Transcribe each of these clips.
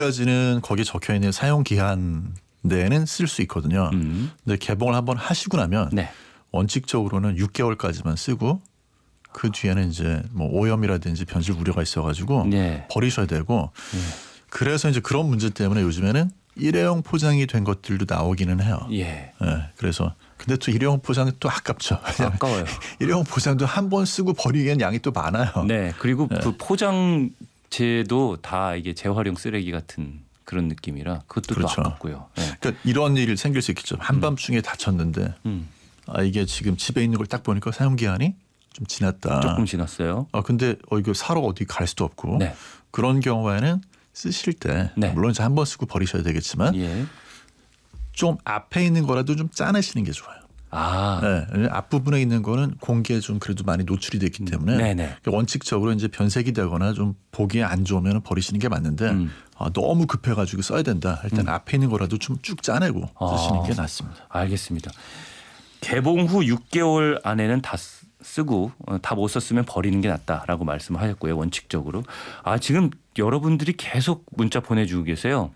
까지는 거기 적혀 있는 사용 기한 내에는 쓸 수 있거든요. 근데 개봉을 한번 하시고 나면 네. 원칙적으로는 6개월까지만 쓰고 그 뒤에는 이제 뭐 오염이라든지 변질 우려가 있어가지고 네. 버리셔야 되고 그래서 이제 그런 문제 때문에 요즘에는 일회용 포장이 된 것들도 나오기는 해요. 예. 네, 그래서 근데 또 일회용 포장은 또 아깝죠. 아까워요. 일회용 포장도 한 번 쓰고 버리기엔 양이 또 많아요. 네. 그리고 그 포장재도 다 이게 재활용 쓰레기 같은 그런 느낌이라 그것도 그렇죠. 또 아깝고요. 네. 그러니까 이런 일이 생길 수 있겠죠. 한밤중에 다쳤는데 이게 지금 집에 있는 걸 딱 보니까 사용 기한이 좀 지났다. 조금 지났어요. 근데 이거 사러 어디 갈 수도 없고 네. 그런 경우에는 쓰실 때 네. 물론 이제 한 번 쓰고 버리셔야 되겠지만 예. 좀 앞에 있는 거라도 좀 짜내시는 게 좋아요. 네, 앞부분에 있는 거는 공기에 좀 그래도 많이 노출이 됐기 때문에 네네. 원칙적으로 이제 변색이 되거나 좀 보기에 안 좋으면 버리시는 게 맞는데 너무 급해가지고 써야 된다. 일단 앞에 있는 거라도 좀 쭉 짜내고 쓰시는 게 낫습니다. 알겠습니다. 개봉 후 6개월 안에는 다 쓰고 다 못 썼으면 버리는 게 낫다라고 말씀하셨고요. 원칙적으로. 지금 여러분들이 계속 문자 보내주고 계세요.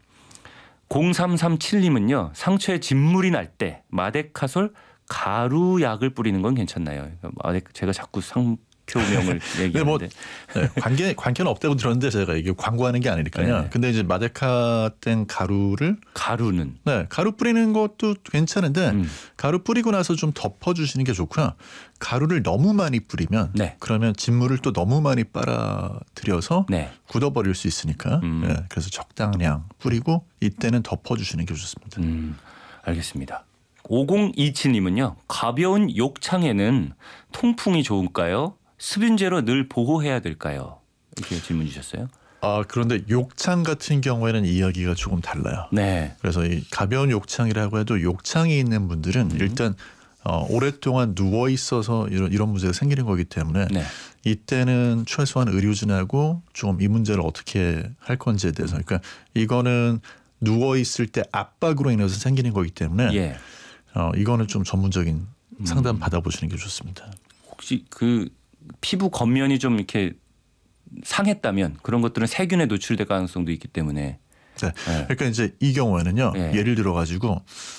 0337님은요. 상처에 진물이 날 때 마데카솔 가루약을 뿌리는 건 괜찮나요? 제가 자꾸 상표명을 얘기하는데. 관계는 없다고 들었는데 제가 이게 광고하는 게 아니니까요. 네. 근데 이제 마데카 땡 가루는 가루 뿌리는 것도 괜찮은데 가루 뿌리고 나서 좀 덮어주시는 게 좋고요. 가루를 너무 많이 뿌리면 그러면 진물을 또 너무 많이 빨아들여서 굳어버릴 수 있으니까 그래서 적당량 뿌리고 이때는 덮어주시는 게 좋습니다. 알겠습니다. 5027님은요. 가벼운 욕창에는 통풍이 좋을까요? 수분제로 늘 보호해야 될까요? 이렇게 질문 주셨어요. 그런데 욕창 같은 경우에는 이야기가 조금 달라요. 네. 그래서 이 가벼운 욕창이라고 해도 욕창이 있는 분들은 일단 오랫동안 누워 있어서 이런 문제가 생기는 거기 때문에 이때는 최소한 의료진하고 좀 이 문제를 어떻게 할 건지에 대해서 그러니까 이거는 누워 있을 때 압박으로 인해서 생기는 거기 때문에 이거는 좀 전문적인 상담 받아보시는 게 좋습니다. 혹시 그 피부 겉면이 좀 이렇게 상했다면 그런 것들은 세균에 노출될 가능성도 있기 때문에. 그러니까 이제 이 경우에는요. 예를 들어 가지고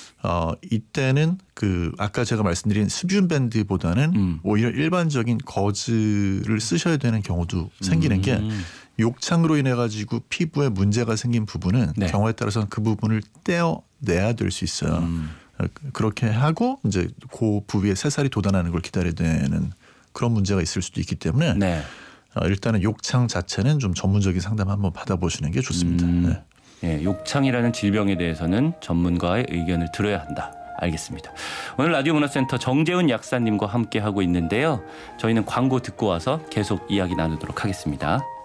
이때는 그 아까 제가 말씀드린 수분 밴드보다는 오히려 일반적인 거즈를 쓰셔야 되는 경우도 생기는 게 욕창으로 인해 가지고 피부에 문제가 생긴 부분은 경우에 따라서는 그 부분을 떼어내야 될 수 있어요. 그렇게 하고 이제 그 부위에 새살이 돋아나는 걸 기다려야 되는 그런 문제가 있을 수도 있기 때문에 일단은 욕창 자체는 좀 전문적인 상담 한번 받아보시는 게 좋습니다. 욕창이라는 질병에 대해서는 전문가의 의견을 들어야 한다. 알겠습니다. 오늘 라디오 문화센터 정재훈 약사님과 함께하고 있는데요. 저희는 광고 듣고 와서 계속 이야기 나누도록 하겠습니다.